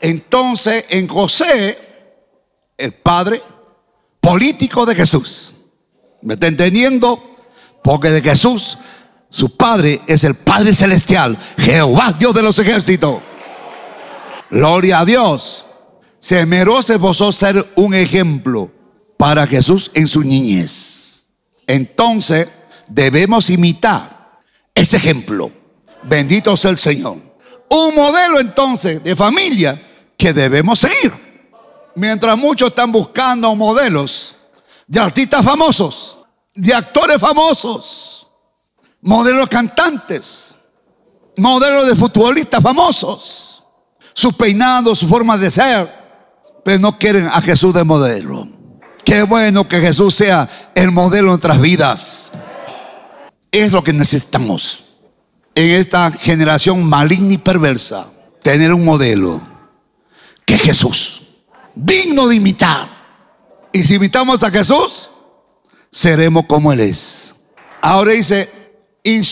entonces en José, el padre político de Jesús. ¿Me está entendiendo? Porque de Jesús, su padre es el Padre Celestial, Jehová, Dios de los ejércitos. Gloria a Dios. Se esforzó ser un ejemplo para Jesús en su niñez. Entonces debemos imitar ese ejemplo. Bendito sea el Señor. Un modelo entonces de familia que debemos seguir. Mientras muchos están buscando modelos de artistas famosos, de actores famosos, modelos cantantes, modelos de futbolistas famosos, su peinado, su forma de ser, pero no quieren a Jesús de modelo. Qué bueno que Jesús sea el modelo de nuestras vidas. Es lo que necesitamos en esta generación maligna y perversa. Tener un modelo que es Jesús, digno de imitar. Y si imitamos a Jesús, seremos como Él es. Ahora dice,